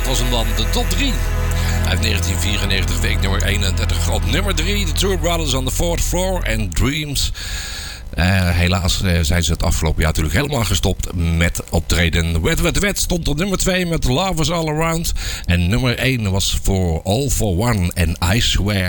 dat was hem dan, de top 3. Uit 1994, week nummer 31. Op nummer 3, de Two Brothers on the Fourth Floor en Dreams. Helaas zijn ze het afgelopen jaar natuurlijk helemaal gestopt met optreden. Wet stond op nummer 2 met Love is All Around. En nummer 1 was voor All for One en I Swear.